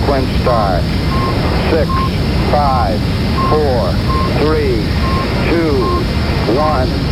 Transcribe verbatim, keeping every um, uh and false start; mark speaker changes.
Speaker 1: sequence start. Six, five, four, three, two, one.